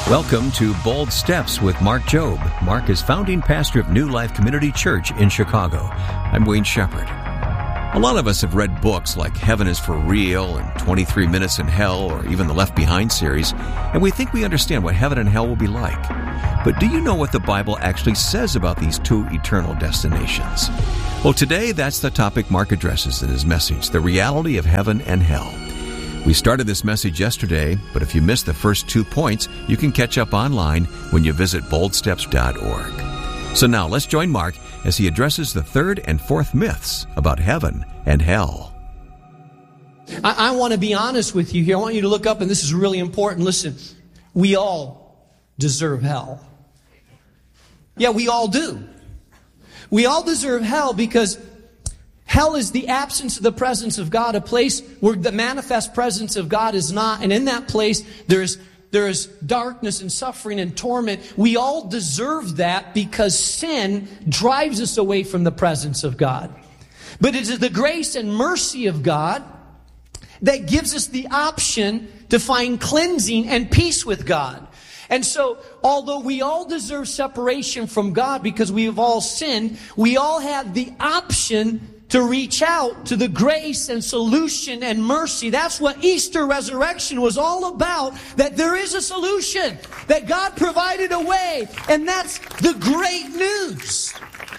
Welcome to Bold Steps with Mark Jobe. Mark is founding pastor of New Life Community Church in Chicago. I'm Wayne Shepherd. A lot of us have read books like Heaven is for Real and 23 Minutes in Hell or even the Left Behind series, and we think we understand what heaven and hell will be like. But do you know what the Bible actually says about these two eternal destinations? Well, today that's the topic Mark addresses in his message, the reality of heaven and hell. We started this message yesterday, but if you missed the first 2 points, you can catch up online when you visit boldsteps.org. So now let's join Mark as he addresses the third and fourth myths about heaven and hell. I want to be honest with you here. I want you to look up, and this is really important. Listen, we all deserve hell. Yeah, we all do. We all deserve hell because hell is the absence of the presence of God, a place where the manifest presence of God is not. And in that place, there is darkness and suffering and torment. We all deserve that because sin drives us away from the presence of God. But it is the grace and mercy of God that gives us the option to find cleansing and peace with God. And so, although we all deserve separation from God because we have all sinned, we all have the option to reach out to the grace and solution and mercy. That's what Easter resurrection was all about, that there is a solution, that God provided a way, and that's the great news.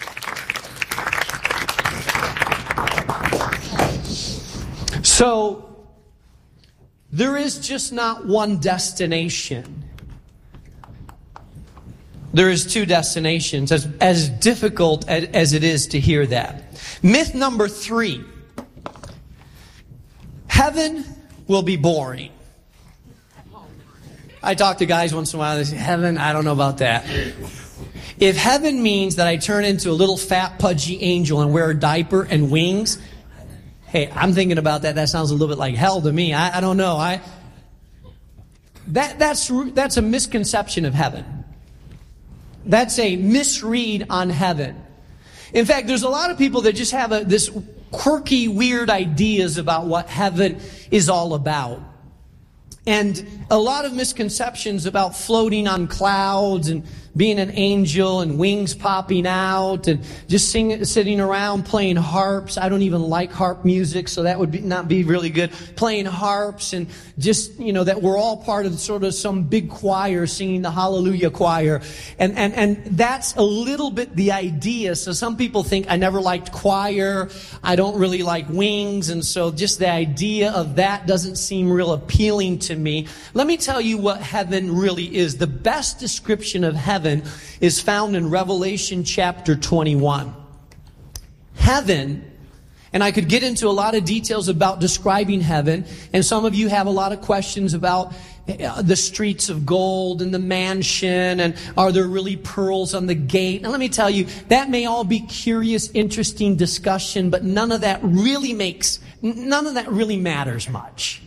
So, there is just not one destination. There is two destinations, as difficult as it is to hear that. Myth number 3. Heaven will be boring. I talk to guys once in a while, they say, heaven, I don't know about that. If heaven means that I turn into a little fat, pudgy angel and wear a diaper and wings, hey, I'm thinking about that. That sounds a little bit like hell to me. I don't know. That's a misconception of heaven. That's a misread on heaven. In fact, there's a lot of people that just have this quirky, weird ideas about what heaven is all about. And a lot of misconceptions about floating on clouds and being an angel and wings popping out and just sitting around playing harps. I don't even like harp music, so that would not be really good. Playing harps and just, that we're all part of sort of some big choir singing the Hallelujah choir. And that's a little bit the idea. So some people think I never liked choir. I don't really like wings. And so just the idea of that doesn't seem real appealing to me. Let me tell you what heaven really is. The best description of heaven is found in Revelation chapter 21. Heaven, and I could get into a lot of details about describing heaven, and some of you have a lot of questions about the streets of gold and the mansion, and are there really pearls on the gate? And let me tell you, that may all be curious, interesting discussion, but none of that really matters much.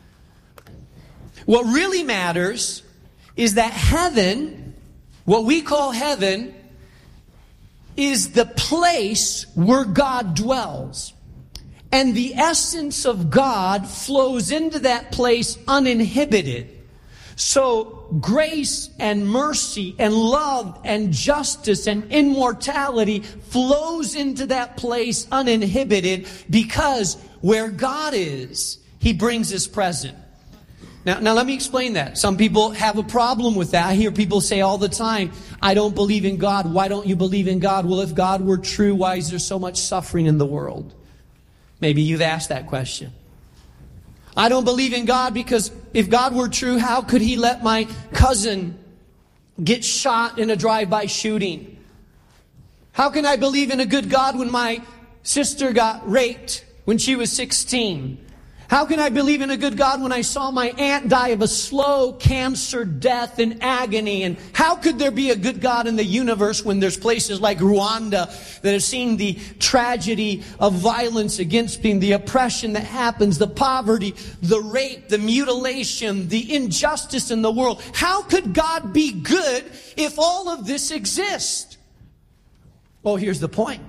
What really matters is that heaven, what we call heaven, is the place where God dwells. And the essence of God flows into that place uninhibited. So grace and mercy and love and justice and immortality flows into that place uninhibited because where God is, He brings His presence. Now let me explain that. Some people have a problem with that. I hear people say all the time, I don't believe in God. Why don't you believe in God? Well, if God were true, why is there so much suffering in the world? Maybe you've asked that question. I don't believe in God because if God were true, how could He let my cousin get shot in a drive-by shooting? How can I believe in a good God when my sister got raped when she was 16? How can I believe in a good God when I saw my aunt die of a slow cancer death in agony? And how could there be a good God in the universe when there's places like Rwanda that have seen the tragedy of violence against people, the oppression that happens, the poverty, the rape, the mutilation, the injustice in the world? How could God be good if all of this exists? Well, here's the point.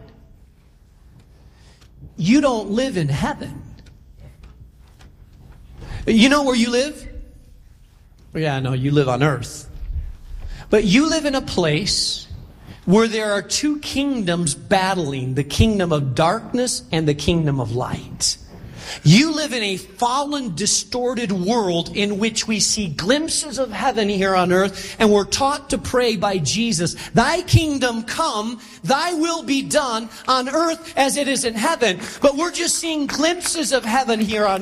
You don't live in heaven. You know where you live? Yeah, no, you live on earth. But you live in a place where there are two kingdoms battling, the kingdom of darkness and the kingdom of light. You live in a fallen, distorted world in which we see glimpses of heaven here on earth, and we're taught to pray by Jesus, Thy kingdom come, Thy will be done on earth as it is in heaven. But we're just seeing glimpses of heaven here on